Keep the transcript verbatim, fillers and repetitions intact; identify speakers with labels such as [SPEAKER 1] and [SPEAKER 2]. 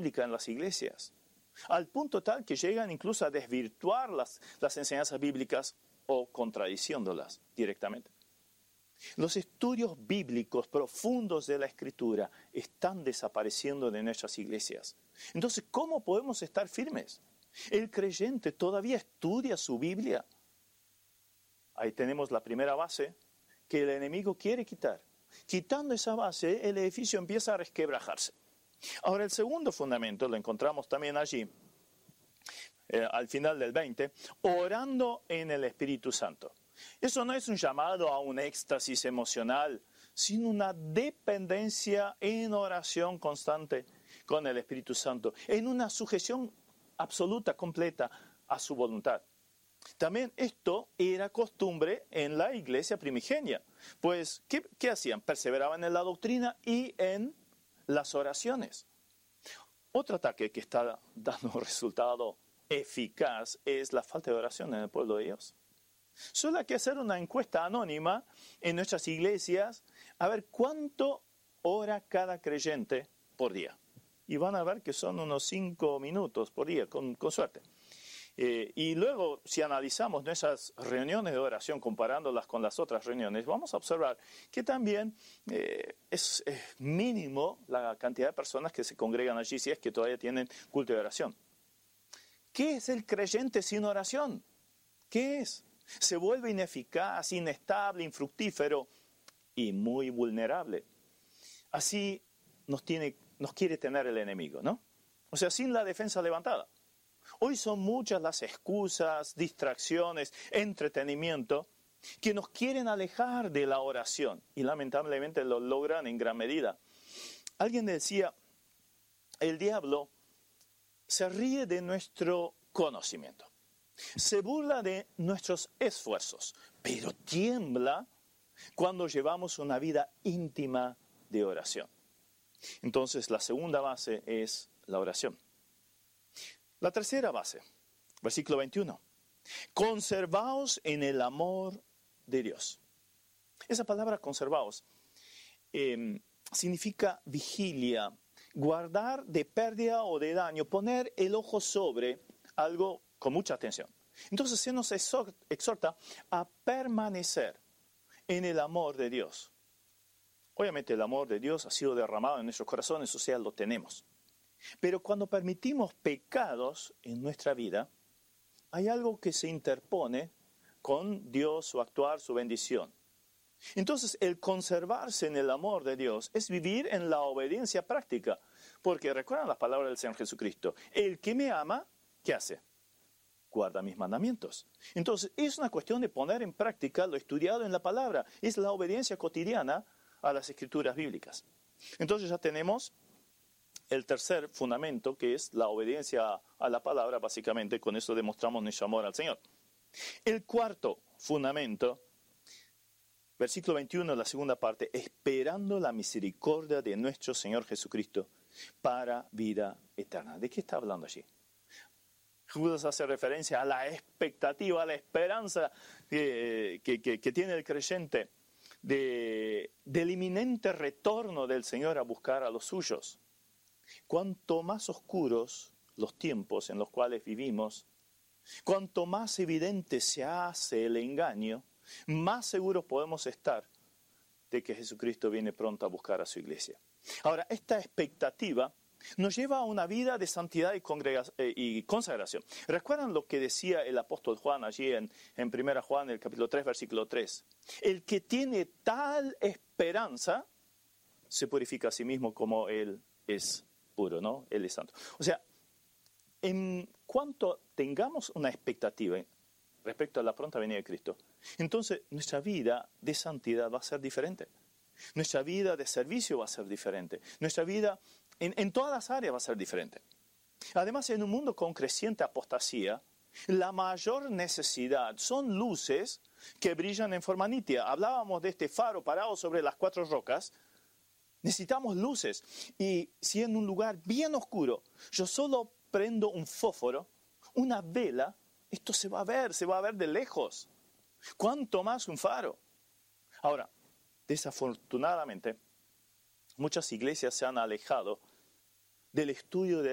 [SPEAKER 1] bíblica en las iglesias, al punto tal que llegan incluso a desvirtuar las, las enseñanzas bíblicas o contradiciéndolas directamente. Los estudios bíblicos profundos de la Escritura están desapareciendo de nuestras iglesias. Entonces, ¿cómo podemos estar firmes? ¿El creyente todavía estudia su Biblia? Ahí tenemos la primera base que el enemigo quiere quitar. Quitando esa base, el edificio empieza a resquebrajarse. Ahora, el segundo fundamento lo encontramos también allí, eh, al final del veinte, orando en el Espíritu Santo. Eso no es un llamado a un éxtasis emocional, sino una dependencia en oración constante con el Espíritu Santo, en una sujeción absoluta, completa a su voluntad. También esto era costumbre en la iglesia primigenia, pues ¿qué, qué hacían? Perseveraban en la doctrina y en las oraciones. Otro ataque que está dando un resultado eficaz es la falta de oración en el pueblo de Dios. Solo hay que hacer una encuesta anónima en nuestras iglesias a ver cuánto ora cada creyente por día. Y van a ver que son unos cinco minutos por día, con, con suerte. Eh, y luego, si analizamos nuestras reuniones de oración comparándolas con las otras reuniones, vamos a observar que también eh, es, es mínimo la cantidad de personas que se congregan allí, si es que todavía tienen culto de oración. ¿Qué es el creyente sin oración? ¿Qué es? Se vuelve ineficaz, inestable, infructífero y muy vulnerable. Así nos, tiene, nos quiere tener el enemigo, ¿no? O sea, sin la defensa levantada. Hoy son muchas las excusas, distracciones, entretenimiento que nos quieren alejar de la oración y lamentablemente lo logran en gran medida. Alguien decía, el diablo se ríe de nuestro conocimiento, se burla de nuestros esfuerzos, pero tiembla cuando llevamos una vida íntima de oración. Entonces, la segunda base es la oración. La tercera base, versículo veintiuno. Conservaos en el amor de Dios. Esa palabra conservaos eh, significa vigilia, guardar de pérdida o de daño, poner el ojo sobre algo con mucha atención. Entonces se nos exhorta a permanecer en el amor de Dios. Obviamente el amor de Dios ha sido derramado en nuestros corazones, o sea, lo tenemos. Pero cuando permitimos pecados en nuestra vida, hay algo que se interpone con Dios, su actuar, su bendición. Entonces, el conservarse en el amor de Dios es vivir en la obediencia práctica. Porque recuerdan las palabras del Señor Jesucristo. El que me ama, ¿qué hace? Guarda mis mandamientos. Entonces, es una cuestión de poner en práctica lo estudiado en la palabra. Es la obediencia cotidiana a las escrituras bíblicas. Entonces ya tenemos el tercer fundamento, que es la obediencia a la palabra. Básicamente, con eso demostramos nuestro amor al Señor. El cuarto fundamento, versículo veintiuno, la segunda parte, esperando la misericordia de nuestro Señor Jesucristo para vida eterna. ¿De qué está hablando allí? Judas hace referencia a la expectativa, a la esperanza que, que, que, que tiene el creyente de, del inminente retorno del Señor a buscar a los suyos. Cuanto más oscuros los tiempos en los cuales vivimos, cuanto más evidente se hace el engaño, más seguros podemos estar de que Jesucristo viene pronto a buscar a su iglesia. Ahora, esta expectativa nos lleva a una vida de santidad y, eh, y consagración. ¿Recuerdan lo que decía el apóstol Juan allí en, en primera Juan, el capítulo tres, versículo tres? El que tiene tal esperanza se purifica a sí mismo como él es puro, ¿no? Él es santo. O sea, en cuanto tengamos una expectativa respecto a la pronta venida de Cristo, entonces nuestra vida de santidad va a ser diferente. Nuestra vida de servicio va a ser diferente. Nuestra vida en, en todas las áreas va a ser diferente. Además, en un mundo con creciente apostasía, la mayor necesidad son luces que brillan en forma nítida. Hablábamos de este faro parado sobre las cuatro rocas. Necesitamos luces. Y si en un lugar bien oscuro yo solo prendo un fósforo, una vela, esto se va a ver, se va a ver de lejos. ¿Cuánto más un faro? Ahora, desafortunadamente, muchas iglesias se han alejado del estudio de